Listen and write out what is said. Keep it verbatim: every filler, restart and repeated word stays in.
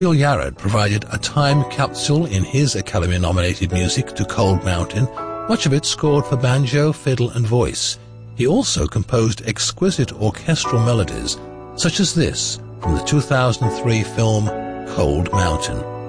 Bill Yarad provided a time capsule in his Academy-nominated music to Cold Mountain, much of it scored for banjo, fiddle, and voice. He also composed exquisite orchestral melodies, such as this from the two thousand three film Cold Mountain.